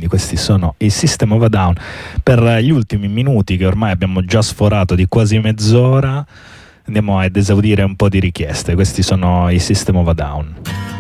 quindi questi sono i System of a Down. Per gli ultimi minuti, che ormai abbiamo già sforato di quasi mezz'ora, andiamo ad esaudire un po' di richieste. Questi sono i System of a Down.